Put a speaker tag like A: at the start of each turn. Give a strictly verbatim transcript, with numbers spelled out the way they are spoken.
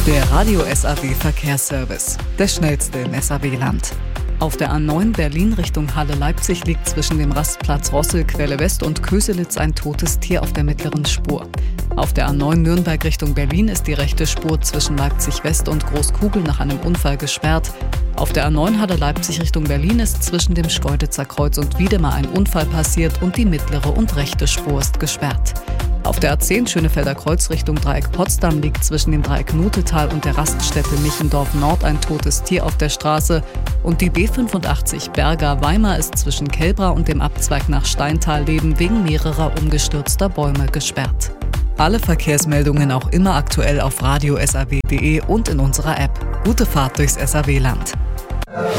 A: Der Radio S A W Verkehrsservice, der schnellste im S A W-Land. Auf der A neun Berlin Richtung Halle-Leipzig liegt zwischen dem Rastplatz Rossel, Quelle West und Köselitz ein totes Tier auf der mittleren Spur. Auf der A neun Nürnberg Richtung Berlin ist die rechte Spur zwischen Leipzig West und Großkugel nach einem Unfall gesperrt. Auf der A neun Halle-Leipzig Richtung Berlin ist zwischen dem Schkeuditzer Kreuz und Wiedemar ein Unfall passiert und die mittlere und rechte Spur ist gesperrt. Auf der A zehn Schönefelder Kreuz Richtung Dreieck Potsdam liegt zwischen dem Dreieck Notetal und der Raststätte Michendorf Nord ein totes Tier auf der Straße und die B fünfundachtzig Berger-Weimar ist zwischen Kelbra und dem Abzweig nach Steintal-Leben wegen mehrerer umgestürzter Bäume gesperrt. Alle Verkehrsmeldungen auch immer aktuell auf radio punkt s a w punkt d e und in unserer App. Gute Fahrt durchs S A W-Land.